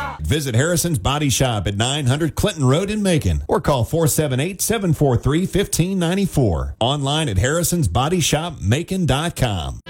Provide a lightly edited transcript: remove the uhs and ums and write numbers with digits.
Visit Harrison's Body Shop at 900 Clinton Road in Macon or call 478-743-1594. Online at harrisonsbodyshopmacon.com.